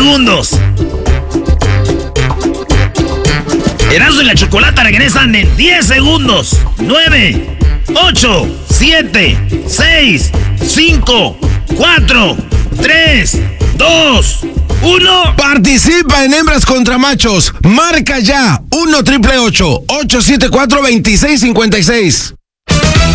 segundos. Erasmo y la Chocolata regresan en 10 segundos. 9, 8, 7, 6, 5, 4, 3, 2, 1. Participa en Hembras contra Machos. Marca ya 1-888-874-2656.